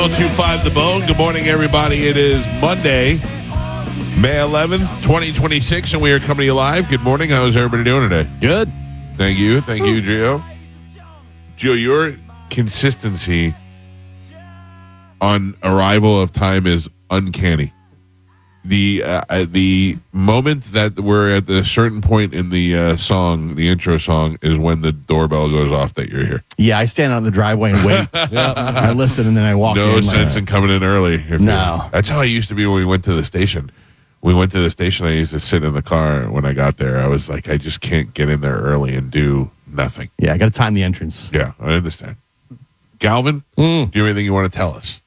1025 The Bone. Good morning, everybody. It is Monday, May 11th, 2026, and we are coming to you live. Good morning. How's everybody doing today? Good. Thank you. Thank you, Gio. Gio, your consistency on arrival of time is uncanny. The moment that we're at a certain point in the song, the intro song, is when the doorbell goes off that you're here. Yeah, I stand out in the driveway and wait. I listen and then I walk in. No sense in coming in early. No. That's how I used to be when we went to the station. I used to sit in the car when I got there. I was like, I just can't get in there early and do nothing. Yeah, I got to time the entrance. Yeah, I understand. Galvin, do you have anything you want to tell us?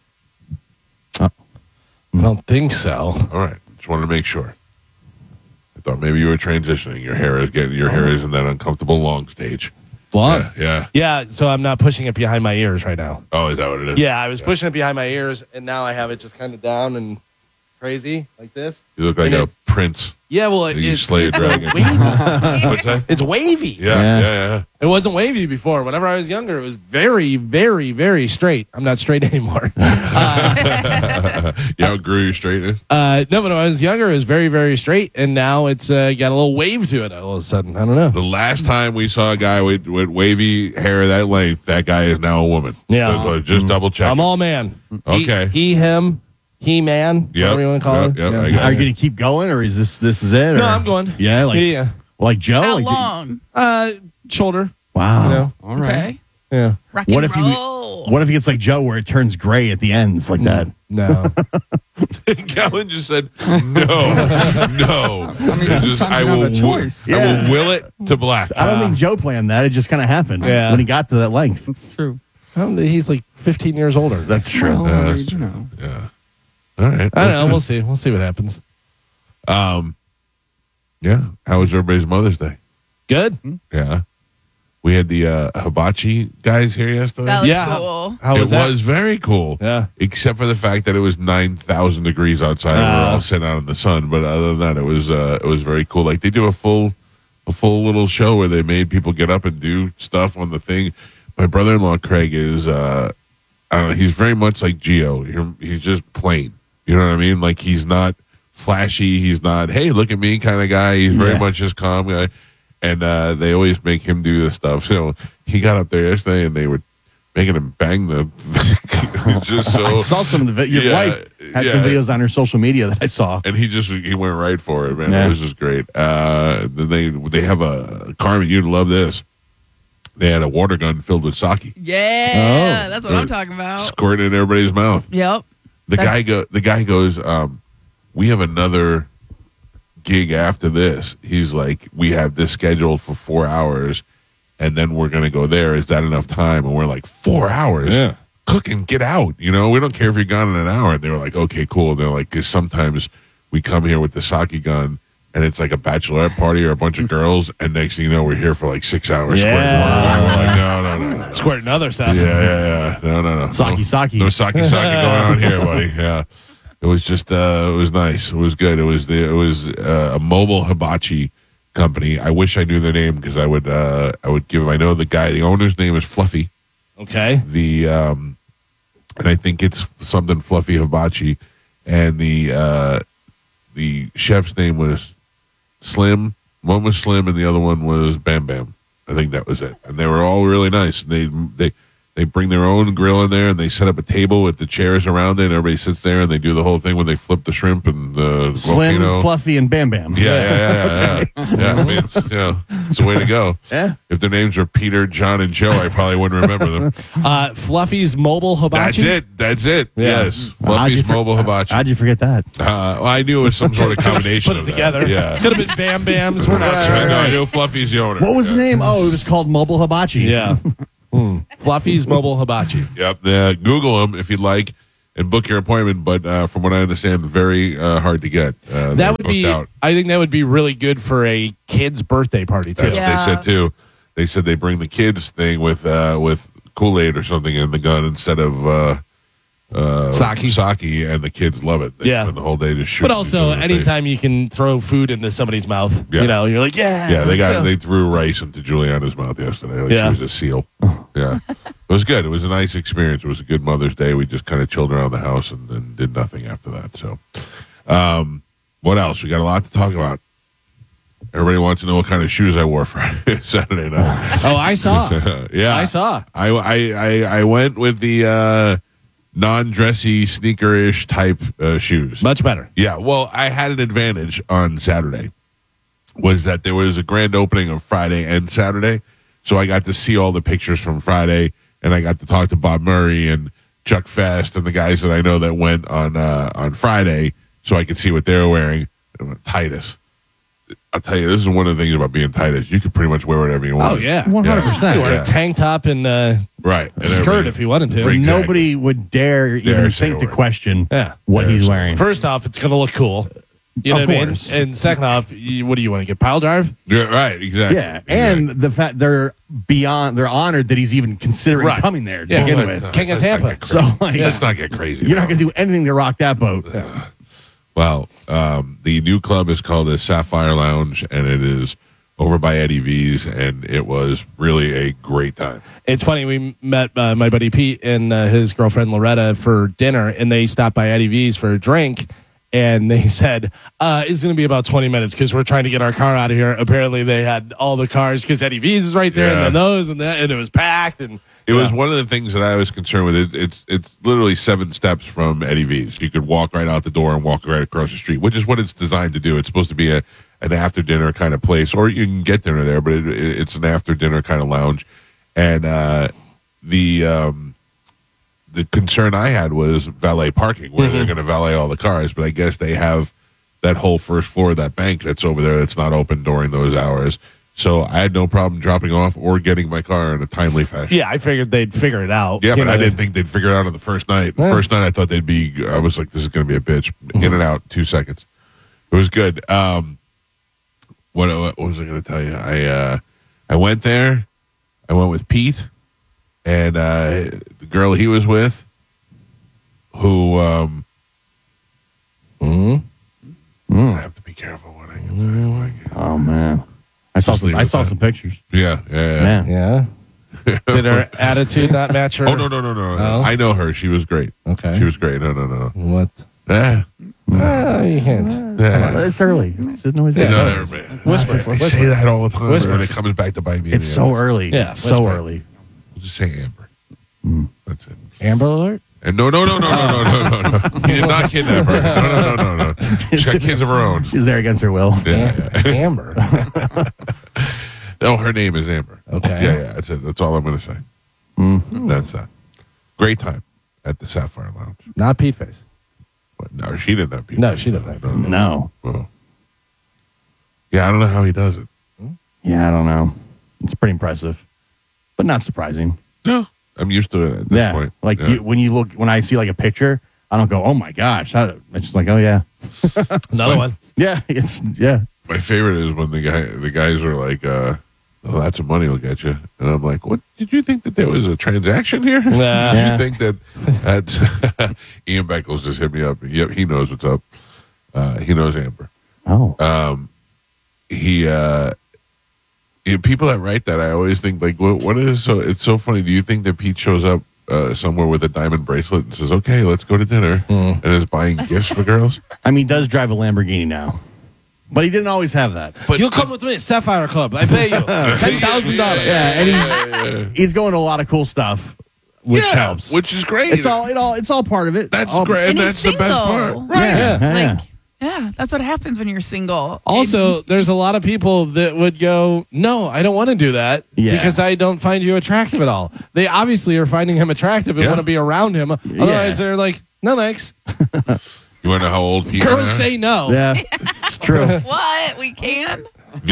I don't think so. All right, just wanted to make sure. I thought maybe you were transitioning. Your hair is in that uncomfortable long stage. Long? Yeah. Yeah, so I'm not pushing it behind my ears right now. Oh, is that what it is? Yeah, I was pushing it behind my ears, and now I have it just kind of down and crazy like this. You look like And a prince. Yeah, well, You slay a dragon. wavy. What's that? It's wavy. Yeah. It wasn't wavy before. Whenever I was younger, it was very, very, very straight. I'm not straight anymore. You outgrew your straightness? No, but when I was younger, it was very, very straight, and now it's got a little wave to it all of a sudden. I don't know. The last time we saw a guy with wavy hair that length, that guy is now a woman. Yeah. So just double check. I'm all man. Okay. He, him, he, man. Whatever you want to call it. Yep, Yeah. I got Are it. you going to keep going, or is this is it? Or? No, I'm going. Yeah, like Joe. How like, long? Shoulder. Wow. You know? All right. Okay. Yeah. Rock What and if you- roll. What if he gets like Joe, where it turns gray at the ends like that? No. Calvin just said, no. I mean, sometimes I you will have a choice. I will will it to black. I don't think Joe planned that. It just kind of happened Yeah. when he got to that length. It's true. He's like 15 years older. That's true. Well, that's you true. know. Yeah. All right. I don't know. We'll see. We'll see what happens. Yeah. How was everybody's Mother's Day? Good. Yeah. We had the hibachi guys here yesterday. That was Yeah. cool. How was it that? was very cool. Yeah. Except for the fact that it was 9,000 degrees outside. We were all sitting out in the sun. But other than that, it was very cool. Like they do a full little show where they made people get up and do stuff on the thing. My brother-in-law Craig is I don't know. He's very much like Gio. He's just plain. You know what I mean? Like he's not flashy. He's not, hey, look at me kind of guy. He's very much just calm guy. And they always make him do this stuff. So he got up there yesterday, and they were making him bang the. Just so. I saw some of the your wife had some videos on her social media that I saw. And he went right for it, man. Yeah. It was just great. They have a Carmen. You'd love this. They had a water gun filled with sake, Yeah, that's what I'm talking about. squirting in everybody's mouth. Yep. The guy goes, we have another gig after this. He's like, we have this scheduled for 4 hours, and then we're gonna go there. Is that enough time? And we're like, 4 hours? Yeah. Cook and get out. You know, we don't care if you're gone in an hour. And they were like, okay, cool. And they're like, because sometimes we come here with the sake gun, and it's like a bachelorette party or a bunch of girls, and next thing you know, we're here for like 6 hours. Yeah. Squirting water. We're like, no. Squirting other stuff. Yeah. No. Sake. No sake going on here, buddy. Yeah. It was just, it was nice. It was good. It was a mobile hibachi company. I wish I knew their name because I would give them. I know the owner's name is Fluffy. Okay. And I think it's something Fluffy Hibachi, and the chef's name was Slim. One was Slim, and the other one was Bam Bam. I think that was it. And they were all really nice. They bring their own grill in there, and they set up a table with the chairs around it, and everybody sits there, and they do the whole thing when they flip the shrimp and the Slim, volcano. Fluffy, and Bam Bam. Yeah. I mean, it's the way to go. Yeah. If their names are Peter, John, and Joe, I probably wouldn't remember them. Fluffy's Mobile Hibachi. That's it. Yeah. Yes. Fluffy's Mobile Hibachi. How'd you forget that? Well, I knew it was some sort of combination Put of it together. that. Yeah. Could have been Bam Bam's. We're not sure. No, I knew Fluffy's the owner. What was the Yeah. name? Oh, it was called Mobile Hibachi. Yeah. Fluffy's Mobile Hibachi. Yep. Google them if you'd like and book your appointment. But from what I understand, very hard to get. That would be. Out. I think that would be really good for a kid's birthday party too. That's what they said too. They said they bring the kids thing with Kool-Aid or something in the gun instead of sake, and the kids love it. They spend the whole day just shooting. But also, anytime you can throw food into somebody's mouth, Yeah. you know, you're like, they threw rice into Juliana's mouth yesterday. Like she was a seal. Yeah. It was good. It was a nice experience. It was a good Mother's Day. We just kind of chilled around the house and did nothing after that. So, what else? We got a lot to talk about. Everybody wants to know what kind of shoes I wore for Saturday night. Oh, I saw. Yeah. I saw. I went with the non-dressy, sneaker-ish type shoes. Much better. Yeah, well, I had an advantage on Saturday, was that there was a grand opening of Friday and Saturday, so I got to see all the pictures from Friday, and I got to talk to Bob Murray and Chuck Fest and the guys that I know that went on Friday, so I could see what they were wearing. Titus. I'll tell you, this is one of the things about being Titus. You can pretty much wear whatever you want. Oh, yeah. 100%. You wear a tank top and Right. And skirt if you wanted to. But Exactly. nobody would dare even say think a to word. question Yeah. what Dare he's say a wearing. First off, it's going to look cool. You know Of what I mean? course. And second off, what do you want to get? Pile drive? Yeah, right, exactly. Yeah, and the fact they're honored that he's even considering Right. coming there to Yeah. begin Well, with. King of let's not Tampa. get crazy. So, like, Let's not get crazy. you're not now. going to do anything to rock that boat. Well, the new club is called the Sapphire Lounge, and it is over by Eddie V's, and it was really a great time. It's funny. We met my buddy Pete and his girlfriend Loretta for dinner, and they stopped by Eddie V's for a drink. And they said, it's going to be about 20 minutes because we're trying to get our car out of here. Apparently, they had all the cars because Eddie V's is right there, Yeah. and then those, and that, and it was packed. And It was one of the things that I was concerned with. It's literally 7 steps from Eddie V's. You could walk right out the door and walk right across the street, which is what it's designed to do. It's supposed to be an after dinner kind of place, or you can get dinner there, but it's an after dinner kind of lounge. And the concern I had was valet parking, where they're going to valet all the cars. But I guess they have that whole first floor of that bank that's over there that's not open during those hours. So I had no problem dropping off or getting my car in a timely fashion. yeah, I figured they'd figure it out. Yeah, You but know, I didn't think they'd figure it out on the first night. The Yeah. first night I thought I was like, this is going to be a bitch. In and out, 2 seconds. It was good. What was I going to tell you? I went there. I went with Pete and the girl he was with, who I have to be careful when I get Oh man, I saw Just leave it at that. some pictures. Yeah. Man, Yeah. Did her attitude not match her? Oh, no. Oh? I know her. She was great. Okay. She was great. No. What? You can't. it's early. It's always You know, early. everybody- Whisper. I say that all the time, Whisper. and it comes back to bite me. in It's the so end. early. Yeah, It's so whisper. early. We'll just say Amber. That's it. Amber Alert? And no. He did not kidnap her. No. She's got kids of her own. She's there against her will. Yeah. Amber. Oh, her name is Amber. Okay. Yeah. That's it. That's all I'm going to say. That's that. Great time at the Sapphire Lounge. Not Pete Face. But no, she didn't have people. No, she didn't have people. No. Oh. Yeah, I don't know how he does it. Yeah, I don't know. It's pretty impressive, but not surprising. No, I'm used to it at this point. Like Yeah. when I see like a picture, I don't go, "Oh my gosh!" It's just like, "Oh yeah, Another one. yeah." My favorite is when the guys are like, "Oh, that's what money will get you," and I'm like, "What? Did you think that there was a transaction here? Did Yeah. you think that?" Ian Beckles just hit me up. Yep, he knows what's up. He knows Amber. Oh, People that write that, I always think like, what is so? It's so funny. Do you think that Pete shows up somewhere with a diamond bracelet and says, "Okay, let's go to dinner," and is buying gifts for girls? I mean, he does drive a Lamborghini now, but he didn't always have that. But You'll come with me, Sapphire Club. I pay you $10,000. Yeah, and he's going to a lot lot of cool stuff, which helps. which is great. It's all part of it. That's All- great, and And that's he's the best part. single. Right? Yeah, yeah. Like, yeah, that's what happens when you're single. Also, there's a lot of people that would go, no, I don't want to do that Yeah. because I don't find you attractive at all. They obviously are finding him attractive and Yeah. want to be around him. Otherwise, they're like, no, thanks. You want to know how old Pete? Girls is? say no. Yeah, it's true. What? We can?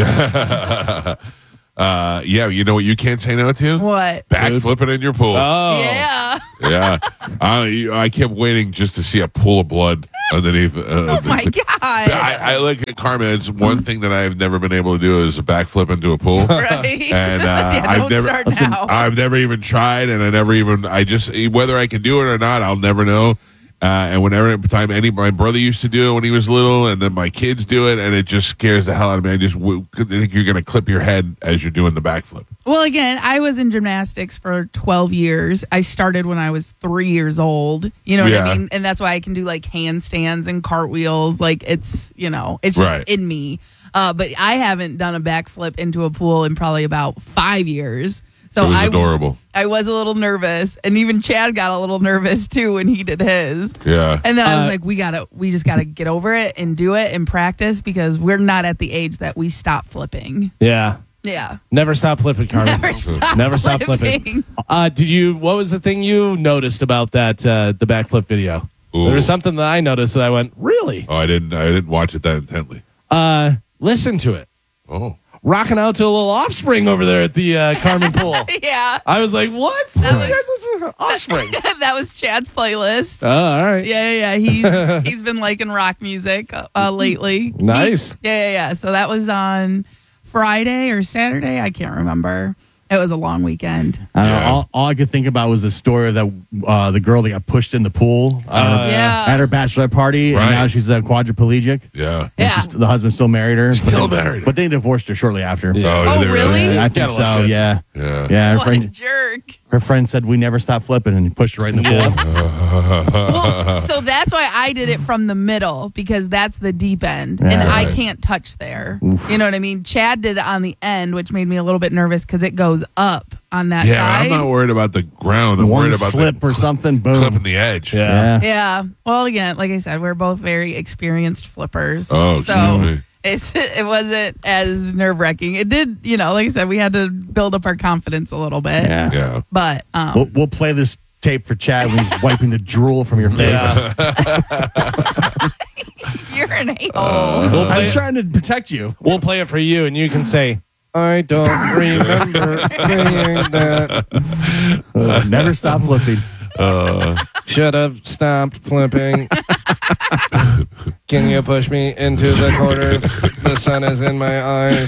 Yeah, you know what you can't say no to? What? Backflipping in your pool. Oh. Yeah. Yeah, I kept waiting just to see a pool of blood underneath. Oh my God. I look at Carmen. It's one thing that I've never been able to do is a backflip into a pool. Right. And yeah, don't start now. I've never even tried, and I just whether I can do it or not, I'll never know. And whenever time my brother used to do it when he was little, and then my kids do it, and it just scares the hell out of me. I just think you're going to clip your head as you're doing the backflip. Well, again, I was in gymnastics for 12 years. I started when I was 3 years old. You know what I mean? And that's why I can do like handstands and cartwheels. Like it's just in me. But I haven't done a backflip into a pool in probably about 5 years. So it was adorable. I was a little nervous, and even Chad got a little nervous too when he did his. Yeah. And then I was like, we just gotta get over it and do it and practice because we're not at the age that we stop flipping. Yeah. Yeah. Never stop flipping, Carmen. Never stop flipping. What was the thing you noticed about that, the backflip video? Ooh. There was something that I noticed that I went, really? Oh, I didn't watch it that intently. Listen to it. Oh. Rocking out to a little Offspring over there at the Carmen pool. Yeah. I was like, what? Offspring. That was Chad's playlist. Oh, all right. Yeah. He's been liking rock music lately. Nice. Yeah. So that was on Friday or Saturday. I can't remember. It was a long weekend. I don't know, all I could think about was the story of that the girl that got pushed in the pool at her bachelorette party, and now she's quadriplegic. Yeah. The husband still married her. But they divorced her shortly after. Yeah. Oh, really? I think so. Yeah. Yeah. What a jerk. Her friend said we never stopped flipping and pushed her right in the pool. Well, so that's why I did it from the middle because that's the deep end, and I can't touch there. Oof. You know what I mean? Chad did it on the end, which made me a little bit nervous because it goes up on that side. Yeah, I'm not worried about the ground. I'm worried about slip or something. Boom, clipping the edge. Yeah. Well, again, like I said, we're both very experienced flippers. Oh, so it wasn't as nerve wracking. It did, like I said, we had to build up our confidence a little bit. Yeah. But we'll play this tape for Chad when he's wiping the drool from your face. You're an a-hole. I'm trying to protect you. We'll play it for you, and you can say, I don't remember saying that. Never stop flipping. Should have stopped flipping. Can you push me into the corner? The sun is in my eyes.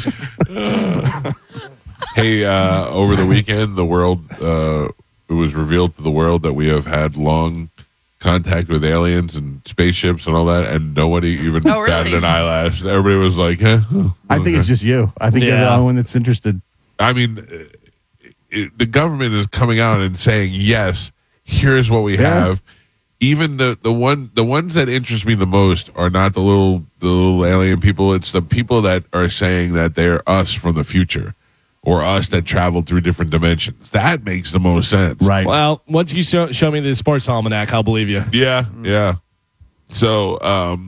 Hey, over the weekend, the world, it was revealed to the world that we have had long contact with aliens and spaceships and all that, and nobody even batted an eyelash. Everybody was like, I think it's just you. I think you're the only one that's interested. I mean, the government is coming out and saying, yes, here's what we have. Even the ones that interest me the most are not the little alien people. It's the people that are saying that they're us from the future, or us that traveled through different dimensions. That makes the most sense. Right. Well, once you show me the sports almanac, I'll believe you. Yeah. So,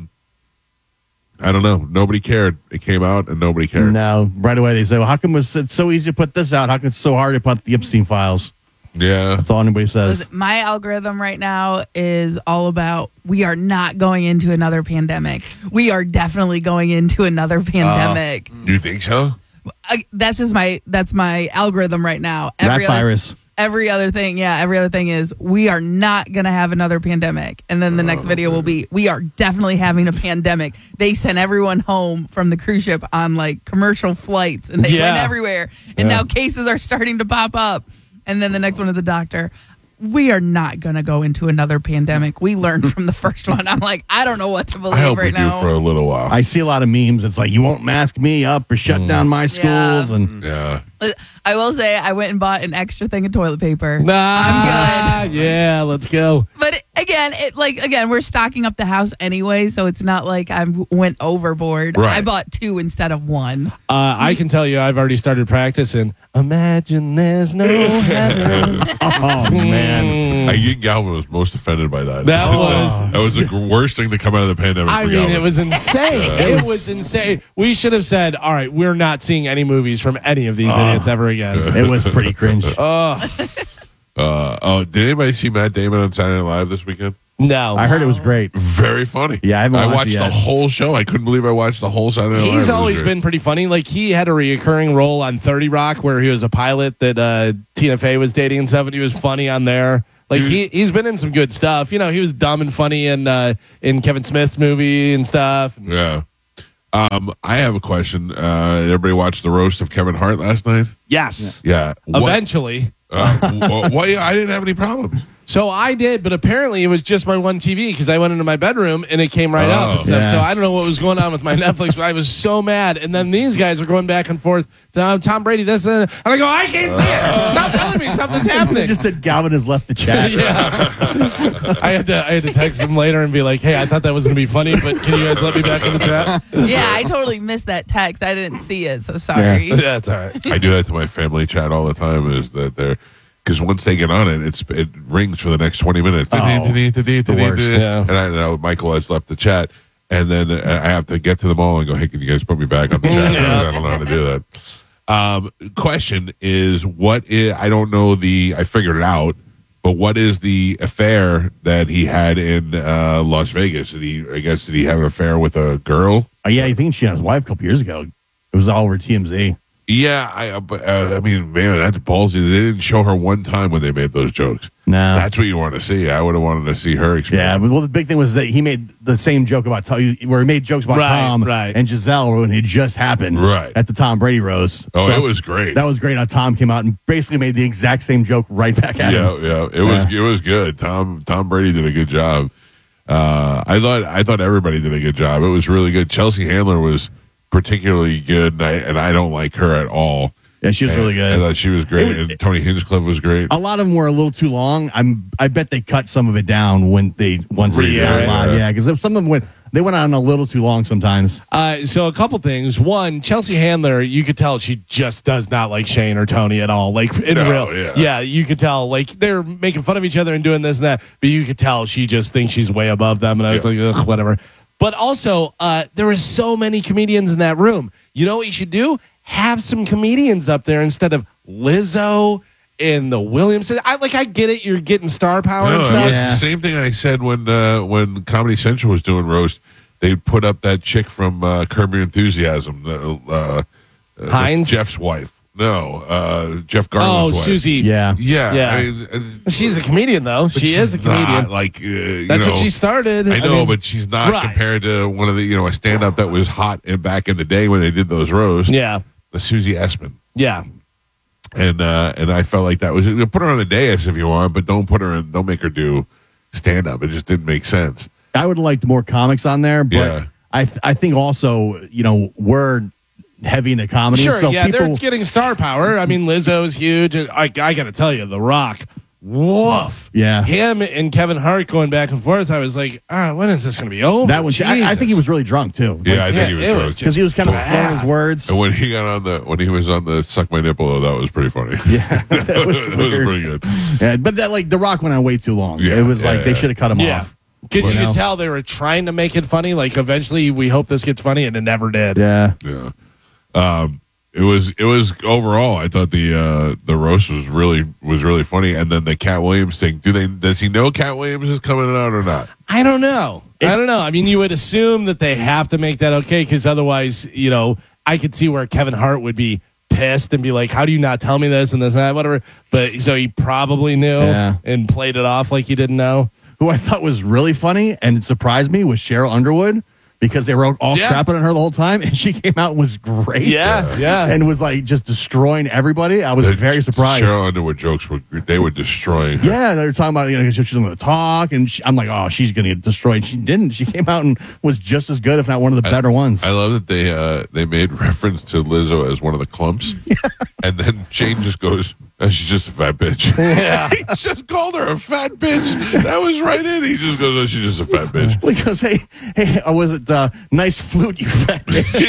I don't know. Nobody cared. It came out and nobody cared. No. Right away they say, well, how come it's so easy to put this out? How come it's so hard to put the Epstein files? Yeah. That's all anybody says. Listen, my algorithm right now is all about we are not going into another pandemic. We are definitely going into another pandemic. You think so? That's my algorithm right now. Virus. Every other thing is we are not going to have another pandemic. And then the next video will be, we are definitely having a pandemic. They sent everyone home from the cruise ship on like commercial flights and they went everywhere. And now cases are starting to pop up. And then the next one is a doctor. We are not going to go into another pandemic. We learned from the first one. I'm like, I don't know what to believe I hope right we now. do for a little while. I see a lot of memes. It's like, you won't mask me up or shut down my schools. And I will say I went and bought an extra thing of toilet paper. I'm good. Yeah, let's go. But again, we're stocking up the house anyway, so it's not like I went overboard. Right. I bought 2 instead of 1. I can tell you, I've already started practicing. Imagine there's no heaven. oh, man. Ian Galvin was most offended by that. That was the worst thing to come out of the pandemic. I for mean, Galvin. it was insane. It was insane. We should have said, all right, we're not seeing any movies from any of these idiots ever again. It was pretty cringe. Did anybody see Matt Damon on Saturday Night Live this weekend? No. I heard it was great. Very funny. Yeah, I watched the whole show. I couldn't believe I watched the whole Saturday Night Live. He's always been pretty funny. Like, he had a recurring role on 30 Rock where he was a pilot that Tina Fey was dating and stuff, and he was funny on there. Like, he's been in some good stuff. You know, he was dumb and funny in Kevin Smith's movie and stuff. Yeah. I have a question. Everybody watched the roast of Kevin Hart last night? Yes. Yeah. Eventually. Well, I didn't have any problems. So I did, but apparently it was just my one TV because I went into my bedroom and it came right up and stuff. Yeah. So I don't know what was going on with my Netflix, but I was so mad. And then these guys are going back and forth. Tom Brady, this, and I go, I can't see it. Stop telling me something's happening. They just said Galvin has left the chat. I had to text them later and be like, hey, I thought that was going to be funny, but can you guys let me back in the chat? Yeah, I totally missed that text. I didn't see it, so sorry. Yeah, it's all right. I do that to my family chat all the time. Is that they're because once they get on it, it rings for the next 20 minutes. the worst. Yeah. And I know Michael has left the chat, and then I have to get to them all and go, hey, can you guys put me back on the chat? I don't know how to do that. Question is, I don't know I figured it out, but what is the affair that he had in Las Vegas? Did he have an affair with a girl? Yeah, I think she had his wife a couple years ago. It was all over TMZ. Yeah, I mean, man, that's ballsy. They didn't show her one time when they made those jokes. No. That's what you want to see. I would have wanted to see her experience. Yeah, but well, the big thing was that he made the same joke about where he made jokes about Tom and Giselle when it just happened at the Tom Brady roast. Oh, it was great. That was great how Tom came out and basically made the exact same joke right back at him. Yeah, it was good. Tom Brady did a good job. I thought everybody did a good job. It was really good. Chelsea Handler was particularly good, and I don't like her at all. Yeah, she was really good. I thought she was great, and Tony Hinchcliffe was great. A lot of them were a little too long. I bet they cut some of it down once they went live. Yeah, because some of them went on a little too long sometimes. So a couple things. One, Chelsea Handler, you could tell she just does not like Shane or Tony at all. Like you could tell. Like they're making fun of each other and doing this and that, but you could tell she just thinks she's way above them. And I was like, ugh, whatever. But also, there were so many comedians in that room. You know what you should do? Have some comedians up there instead of Lizzo and the Williamsons. I get it. You're getting star power and stuff. Yeah. The same thing I said when Comedy Central was doing roast. They put up that chick from Curb Your Enthusiasm, Hines, Jeff's wife. No, Jeff Garland's wife. Susie. Yeah. I mean, she's a comedian, though. She is a comedian. That's what she started. I know, but she's not compared to one of the a stand-up that was hot back in the day when they did those roasts. Yeah, the Susie Essman. Yeah, and I felt like that was put her on the dais if you want, but don't make her do stand-up. It just didn't make sense. I would have liked more comics on there, but I think also we're heavy into comedy. Sure, so they're getting star power. I mean, Lizzo's huge. I got to tell you, The Rock, woof. Yeah. Him and Kevin Hart going back and forth. I was like, when is this going to be over? That one, I think he was really drunk too. Yeah, I think he was drunk because he was kind of slurring his words. And when he was on the Suck My Nipple, that was pretty funny. Yeah, that was pretty good. Yeah, but The Rock went on way too long. Yeah, it was they should have cut him off. Because you could tell they were trying to make it funny. Like eventually, we hope this gets funny, and it never did. Yeah. It was overall. I thought the roast was really funny, and then the Cat Williams thing. Does he know Cat Williams is coming out or not? I don't know. I mean, you would assume that they have to make that okay, because otherwise, I could see where Kevin Hart would be pissed and be like, "How do you not tell me this and this and that, whatever?" But so he probably knew and played it off like he didn't know. Who I thought was really funny and it surprised me was Cheryl Underwood. Because they were all crapping on her the whole time, and she came out and was great. Yeah. And was like just destroying everybody. I was very surprised. Cheryl Underwood jokes were destroying her. Yeah, they were talking about she's going to talk, and I'm like, oh, she's going to get destroyed. She didn't. She came out and was just as good, if not one of the better ones. I love that they made reference to Lizzo as one of the clumps, and then Shane just goes, she's just a fat bitch. Yeah. He just called her a fat bitch. That was right in. He just goes, she's just a fat bitch. He goes, hey, was it nice flute, you fat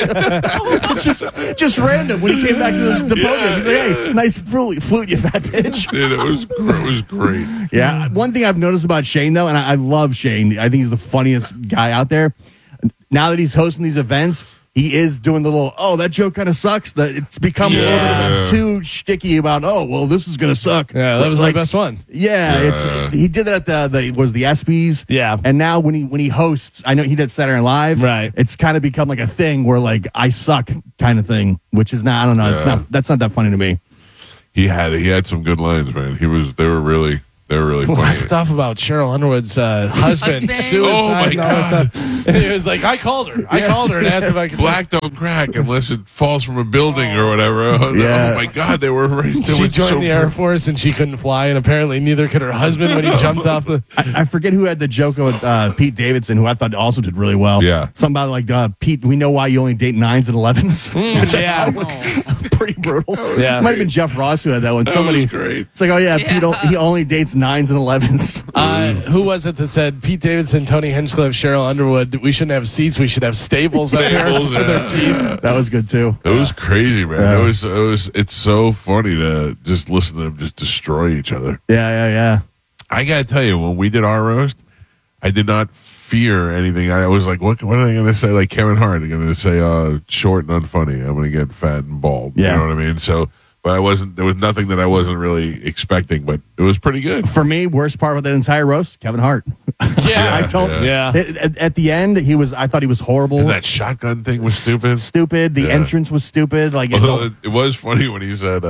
bitch? just random. When he came back to the podium, he's like, hey, nice flute, you fat bitch. Yeah, it was great. Yeah. One thing I've noticed about Shane, though, and I love Shane. I think he's the funniest guy out there. Now that he's hosting these events, he is doing the little, that joke kind of sucks. That it's become a little bit too shticky about, this is going to suck. Yeah, that was my best one. Yeah, he did that at the ESPYs. Yeah. And now when he hosts, I know he did Saturday Night Live. Right. It's kind of become like a thing where like, I suck kind of thing, which is not, I don't know. That's not that funny to me. He had some good lines, man. They were really funny. Stuff about Cheryl Underwood's husband. Suicide. Oh my God. And he was like, I called her and asked if I could. Black don't crack unless it falls from a building or whatever. Yeah. Oh my God, they were right. She joined the Air Force and she couldn't fly, and apparently neither could her husband when he jumped off the. I forget who had the joke with Pete Davidson, who I thought also did really well. Yeah. Something about like, Pete, we know why you only date 9s and 11s. Which I thought was pretty brutal. Yeah. Might have been Jeff Ross who had that one. That Somebody, was great. it's like, oh yeah, Yeah. Pete, he only dates 9s and 11s. Who was it that said Pete Davidson, Tony Hinchcliffe, Cheryl Underwood? We shouldn't have seats. We should have staples up here Staples, for their yeah. team. That was good too. It was crazy, man. Yeah. It's so funny to just listen to them just destroy each other. Yeah. I gotta tell you, when we did our roast, I did not fear anything. I was like, what are they gonna say? Like Kevin Hart, they're gonna say, short and unfunny. I'm gonna get fat and bald. Yeah. You know what I mean? So, but there was nothing that I wasn't really expecting, but it was pretty good. For me, worst part of that entire roast, Kevin Hart. Yeah, I told yeah. At the end, I thought he was horrible. And that shotgun thing was stupid. Stupid. The Yeah. entrance was stupid. Like, Although it was funny when he said,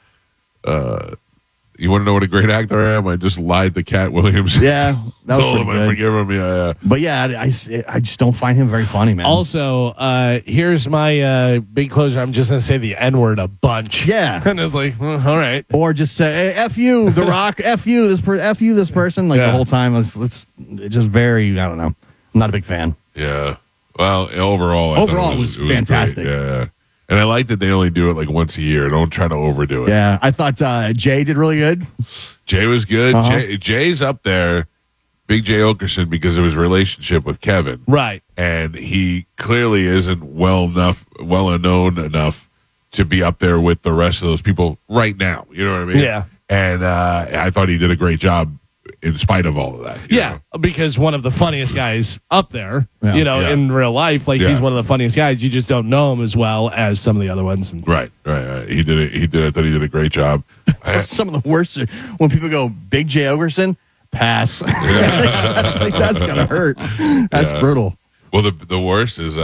you want to know what a great actor I am? I just lied to Cat Williams. yeah, that was Told him pretty I good. forgive him. Yeah. But yeah, I just don't find him very funny, man. Also, here's my big closer. I'm just going to say the N word a bunch. Yeah. And it's like, all right. Or just say, hey, F you, The Rock, F you, F you, this person. Like Yeah. the whole time, it's just very, I don't know. I'm not a big fan. Yeah. Well, overall, I thought It was great. fantastic. Yeah. And I like that they only do it like once a year. Don't try to overdo it. Yeah, I thought Jay did really good. Jay was good. Uh-huh. Jay's up there, Big Jay Okerson, because of his relationship with Kevin. Right. And he clearly isn't well known enough to be up there with the rest of those people right now. You know what I mean? Yeah. And I thought he did a great job in spite of all of that. you Yeah, know? because one of the funniest guys up there, Yeah. Yeah. in real life, like Yeah. he's one of the funniest guys. You just don't know him as well as some of the other ones. And Right. He did it. I thought he did a great job. Some of the worst when people go Big Jay Ogerson, pass. That's gonna hurt. That's Yeah. brutal. Well, the worst is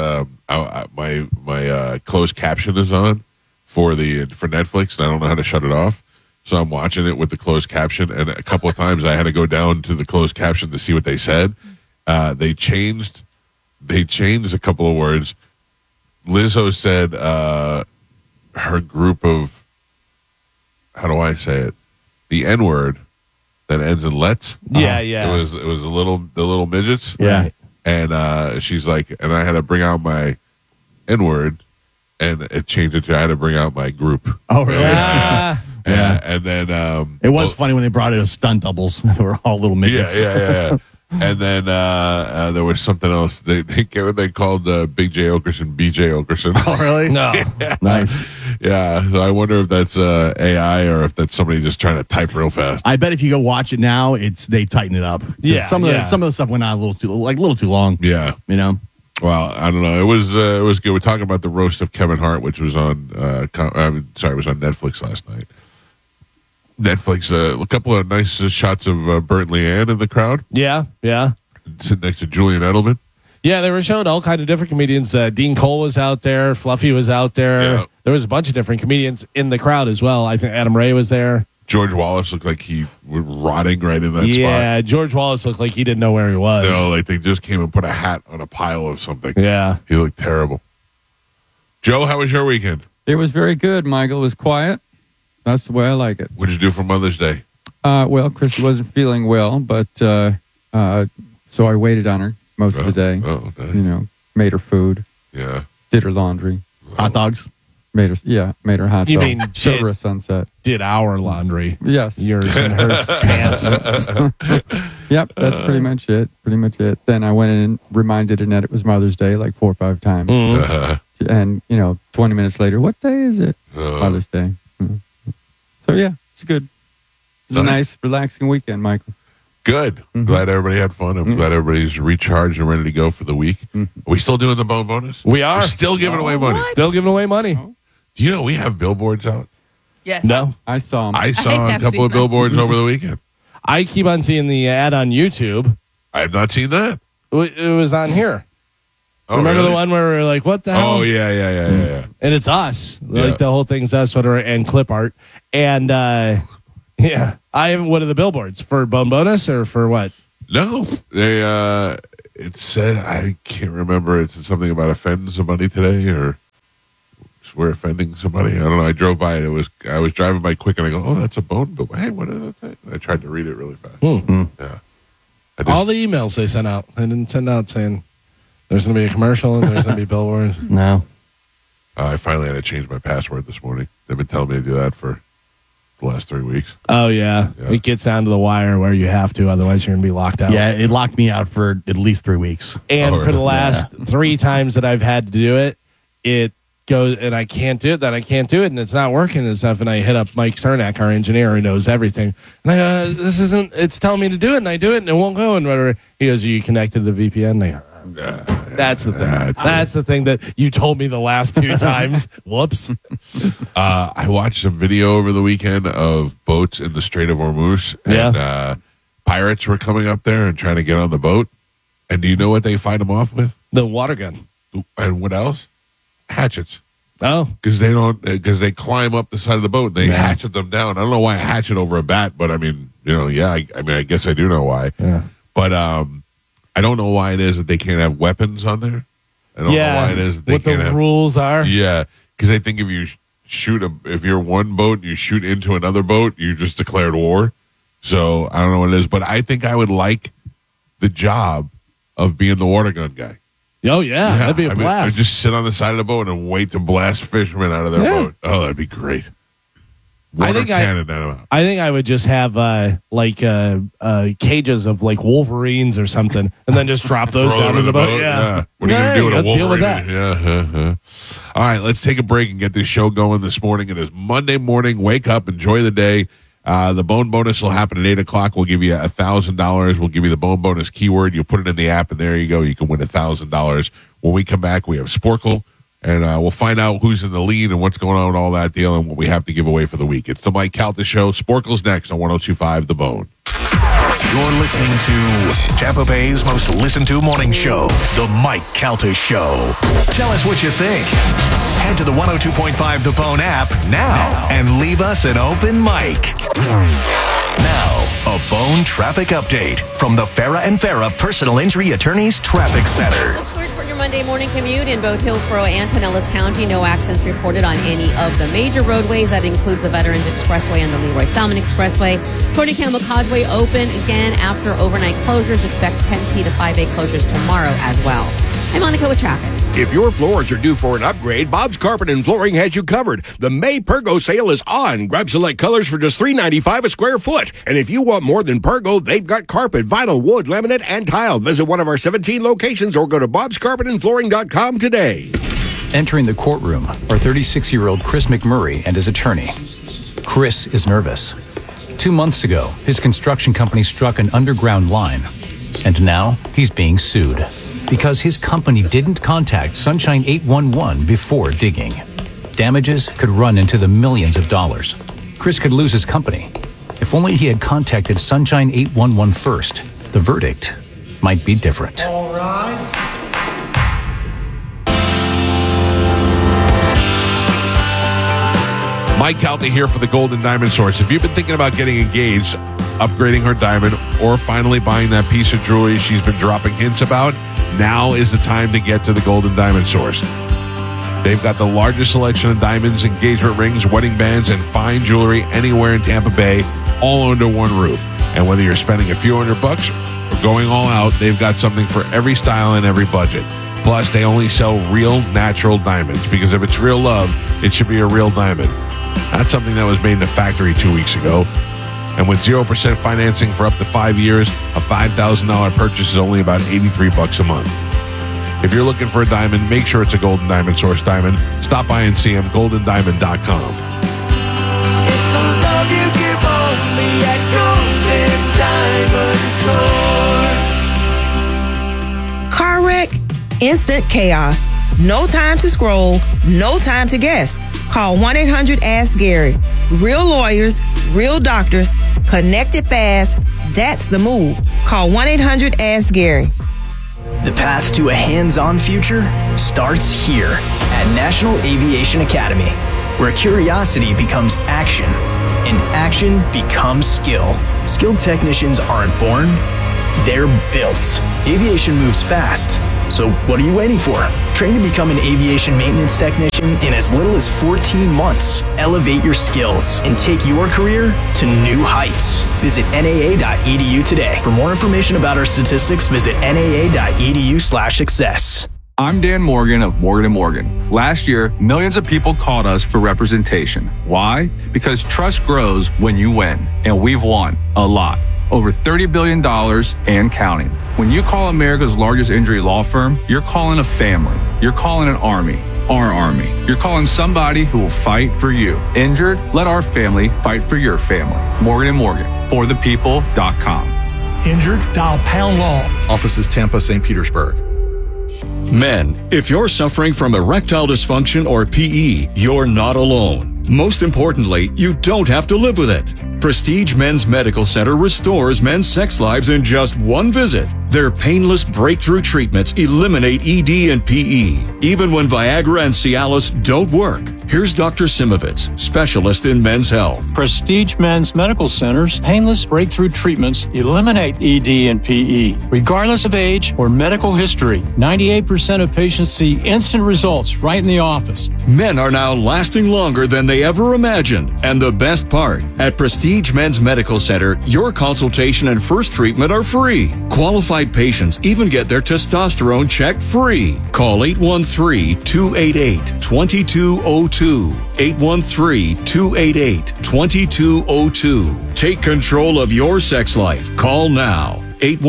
my closed caption is on for Netflix, and I don't know how to shut it off. So I'm watching it with the closed caption, and a couple of times I had to go down to the closed caption to see what they said. They changed a couple of words. Lizzo said her group of, how do I say it? The N word that ends in let's. Yeah. It was the little midgets. Yeah. Right. And she's like, and I had to bring out my N word, and it changed it to I had to bring out my group. Oh, really? Ah, Yeah, and then It was funny when they brought it as stunt doubles. They were all little midgets. yeah. And then there was something else. They called Big Jay Okerson BJ Okerson. Oh, really? no. Nice. Yeah, so I wonder if that's AI or if that's somebody just trying to type real fast. I bet if you go watch it now, they tighten it up. 'Cause Yeah, some of yeah. the stuff went on a little too long. Yeah. You know. Well, I don't know. It was good. We're talking about the roast of Kevin Hart, which was on it was on Netflix last night. Netflix, a couple of nice shots of Bert and Leanne in the crowd, Yeah. sitting next to Julian Edelman. Yeah, they were showing all kind of different comedians. Dean Cole was out there. Fluffy was out there. Yeah. There was a bunch of different comedians in the crowd as well. I think Adam Ray was there. George Wallace looked like he was rotting right in that spot. Yeah, George Wallace looked like he didn't know where he was. No, like they just came and put a hat on a pile of something. Yeah. He looked terrible. Joe, how was your weekend? It was very good, Michael. It was quiet. That's the way I like it. What'd you do for Mother's Day? Well, Chrissy wasn't feeling well, but so I waited on her most of the day. Oh, nice. You know, made her food, Yeah. did her laundry, Hot dogs. made her hot You dog, mean showed did- her a sunset. Did our laundry. Yes. Yours and hers pants. Yep, that's pretty much it. Then I went in and reminded Annette it was Mother's Day like 4 or 5 times. Mhm. And, 20 minutes later, what day is it? Uh, Mother's Day. Mhm. So, yeah, it's good. It's a nice, relaxing weekend, Michael. Good. Mhm. Glad everybody had fun. I'm Mhm. glad everybody's recharged and ready to go for the week. Mhm. Are we still doing the bone bonus? We are. We're still giving away money. What? Still giving away money. Do you know we have billboards out? Yes. No. I saw him. I saw a have couple seen of them. billboards over the weekend. I keep on seeing the ad on YouTube. I have not seen that. It was on here. Oh, Remember really? the one where we were like, what the hell? Oh, yeah. And it's us. Yeah. Like the whole thing's us, whatever, and clip art. And yeah, what are the billboards? For Bone Bonus or for what? No, they it said, I can't remember. It's something about offending somebody today, or we're offending somebody. I don't know. I drove by it. I was driving by quick, and I go, "Oh, that's a bone." But hey, what is it? And I tried to read it really fast. Yeah. All the emails they sent out, they didn't send out saying there's going to be a commercial and there's going to be billboards. No. I finally had to change my password this morning. They've been telling me to do that for the last 3 weeks. Oh, yeah. It gets down to the wire where you have to, otherwise you're going to be locked out. Yeah, it locked me out for at least 3 weeks. And for the last 3 times that I've had to do it, it goes, and I can't do it, then I can't do it, and it's not working and stuff. And I hit up Mike Cernak, our engineer, who knows everything. And I go, it's telling me to do it, and I do it, and it won't go. And whatever. He goes, are you connected to the VPN? And I go, that's the thing. That's the thing that you told me the last 2 times. Whoops. I watched some video over the weekend of boats in the Strait of Hormuz, and pirates were coming up there and trying to get on the boat. And do you know what they fight them off with? The water gun. And what else? Hatchets. Oh, because they climb up the side of the boat and they hatchet them down. I don't know why a hatchet over a bat, but I mean, I guess I do know why. Yeah. But I don't know why it is that they can't have weapons on there. I don't know why it is that they can't have. What the rules are. Yeah, because I think if you if you're one boat and you shoot into another boat, you just declared war. So I don't know what it is, but I think I would like the job of being the water gun guy. Oh, yeah. That'd be a blast. I'd just sit on the side of the boat and wait to blast fishermen out of their boat. Oh, that'd be great. I think I would just have cages of like Wolverines or something, and then just drop those down in the boat. Yeah. What are you going to do with a Wolverine? Deal with that. Yeah. All right, let's take a break and get this show going this morning. It is Monday morning. Wake up, enjoy the day. The bone bonus will happen at 8 o'clock. We'll give you $1,000. We'll give you the bone bonus keyword. You put it in the app, and there you go. You can win $1,000. When we come back, we have Sporkle, and we'll find out who's in the lead and what's going on with all that deal and what we have to give away for the week. It's the Mike Calta Show. Sporkle's next on 102.5 The Bone. You're listening to Tampa Bay's most listened to morning show, The Mike Calta Show. Tell us what you think. Head to the 102.5 The Bone app now and leave us an open mic. Now, a Bone traffic update from the Farah and Farah Personal Injury Attorneys Traffic Center. Short for your Monday morning commute in both Hillsborough and Pinellas County. No accidents reported on any of the major roadways. That includes the Veterans Expressway and the Leroy Salmon Expressway. Corning Campbell Causeway open again after overnight closures. Expect 10P to 5A closures tomorrow as well. I'm Monica with traffic. If your floors are due for an upgrade, Bob's Carpet and Flooring has you covered. The May Pergo sale is on. Grab select colors for just $3.95 a square foot. And if you want more than Pergo, they've got carpet, vinyl, wood, laminate, and tile. Visit one of our 17 locations or go to bobscarpetandflooring.com today. Entering the courtroom are 36-year-old Chris McMurray and his attorney. Chris is nervous. 2 months ago, his construction company struck an underground line. And now he's being sued because his company didn't contact Sunshine 811 before digging. Damages could run into the millions of dollars. Chris could lose his company. If only he had contacted Sunshine 811 first, the verdict might be different. All rise. Mike Calta here for the Golden Diamond Source. If you've been thinking about getting engaged, upgrading her diamond, or finally buying that piece of jewelry she's been dropping hints about, now is the time to get to the Golden Diamond Source. They've got the largest selection of diamonds, engagement rings, wedding bands, and fine jewelry anywhere in Tampa Bay, all under one roof. And whether you're spending a few $100 or going all out, they've got something for every style and every budget. Plus, they only sell real, natural diamonds, because if it's real love, it should be a real diamond. Not something that was made in a factory 2 weeks ago. And with 0% financing for up to 5 years, a $5,000 purchase is only about $83 a month. If you're looking for a diamond, make sure it's a Golden Diamond Source diamond. Stop by and see them, goldendiamond.com. It's a love you give only at Golden Diamond Source. Car wreck, instant chaos. No time to scroll, no time to guess. Call 1-800-ASK-GARY. Real lawyers, real doctors, connected fast. That's the move. Call 1-800-ASK-GARY. The path to a hands-on future starts here at National Aviation Academy, where curiosity becomes action and action becomes skill. Skilled technicians aren't born, They're built. Aviation moves fast. So what are you waiting for? Train to become an aviation maintenance technician in as little as 14 months. Elevate your skills and take your career to new heights. Visit NAA.edu today. For more information about our statistics, visit NAA.edu/success. I'm Dan Morgan of Morgan & Morgan. Last year, millions of people called us for representation. Why? Because trust grows when you win, and we've won a lot. Over $30 billion and counting. When you call America's largest injury law firm, you're calling a family. You're calling an army. Our army. You're calling somebody who will fight for you. Injured? Let our family fight for your family. Morgan & Morgan. ForThePeople.com. Injured? Dial Pound Law. Offices Tampa, St. Petersburg. Men, if you're suffering from erectile dysfunction or PE, you're not alone. Most importantly, you don't have to live with it. Prestige Men's Medical Center restores men's sex lives in just one visit. Their painless breakthrough treatments eliminate ED and PE, even when Viagra and Cialis don't work. Here's Dr. Simovitz, specialist in men's health. Prestige Men's Medical Center's painless breakthrough treatments eliminate ED and PE, regardless of age or medical history. 98% of patients see instant results right in the office. Men are now lasting longer than they ever imagined. And the best part, at Prestige Men's Medical Center, your consultation and first treatment are free. Qualified patients even get their testosterone checked free. Call 813-288-2202. 813-288-2202. Take control of your sex life. Call now.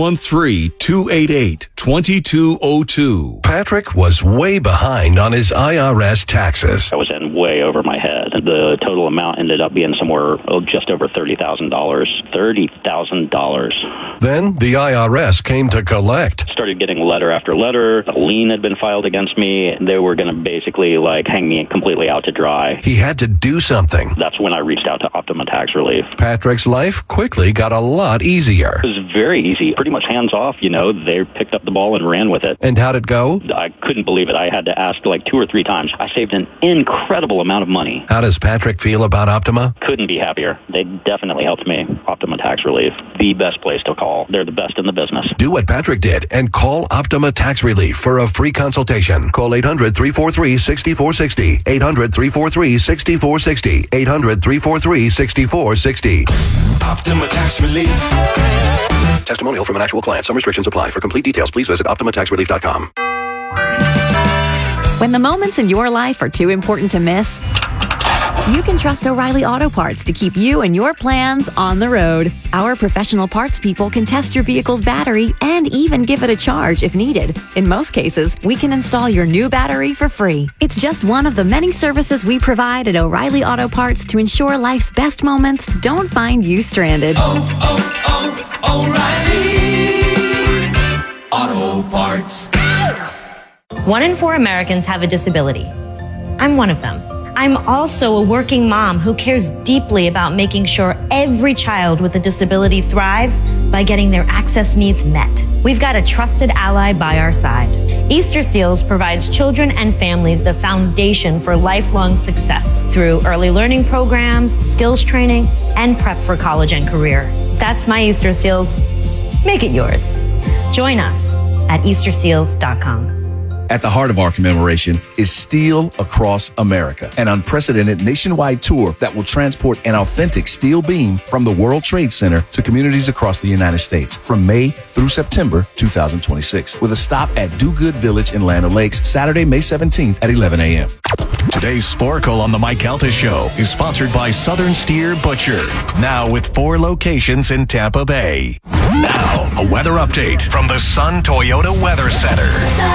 813-288-2202. Patrick was way behind on his IRS taxes. I was in way over my head. The total amount ended up being somewhere just over $30,000. $30,000. Then the IRS came to collect. Started getting letter after letter. A lien had been filed against me. They were going to basically hang me completely out to dry. He had to do something. That's when I reached out to Optima Tax Relief. Patrick's life quickly got a lot easier. It was very easy. Pretty much hands off, They picked up the ball and ran with it. And how'd it go? I couldn't believe it. I had to ask 2 or 3 times. I saved an incredible amount of money. How does Patrick feel about Optima? Couldn't be happier. They definitely helped me. Optima Tax Relief, the best place to call. They're the best in the business. Do what Patrick did and call Optima Tax Relief for a free consultation. Call 800-343-6460. 800-343-6460. 800-343-6460. Optima Tax Relief. Testimonial from an actual client. Some restrictions apply. For complete details, please visit OptimaTaxRelief.com. When the moments in your life are too important to miss, you can trust O'Reilly Auto Parts to keep you and your plans on the road. Our professional parts people can test your vehicle's battery and even give it a charge if needed. In most cases, we can install your new battery for free. It's just one of the many services we provide at O'Reilly Auto Parts to ensure life's best moments don't find you stranded. O'Reilly Auto Parts. 1 in 4 Americans have a disability. I'm one of them. I'm also a working mom who cares deeply about making sure every child with a disability thrives by getting their access needs met. We've got a trusted ally by our side. Easter Seals provides children and families the foundation for lifelong success through early learning programs, skills training, and prep for college and career. That's my Easter Seals. Make it yours. Join us at EasterSeals.com. At the heart of our commemoration is Steel Across America, an unprecedented nationwide tour that will transport an authentic steel beam from the World Trade Center to communities across the United States from May through September 2026, with a stop at Do Good Village in Land O'Lakes, Saturday, May 17th at 11 a.m. Today's Sporkle on the Mike Calta Show is sponsored by Southern Steer Butcher, now with 4 locations in Tampa Bay. Now, a weather update from the Sun Toyota Weather Center.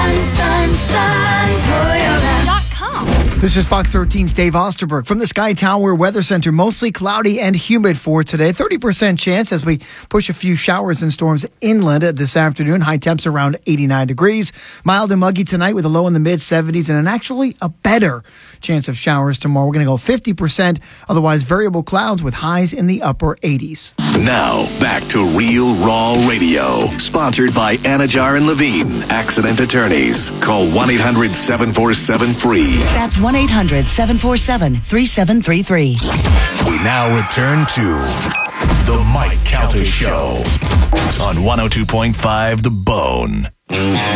Toyota.com. This is Fox 13's Dave Osterberg from the Sky Tower Weather Center. Mostly cloudy and humid for today. 30% chance as we push a few showers and storms inland this afternoon. High temps around 89 degrees. Mild and muggy tonight with a low in the mid-70s and actually a better chance of showers tomorrow. We're going to go 50%. Otherwise, variable clouds with highs in the upper 80s. Now, back to Real Raw Radio. Sponsored by Anajar and Levine, Accident Attorneys. Call 1-800-747-FREE. That's 1-800-747-3733. We now return to The Mike Calta Show on 102.5 The Bone.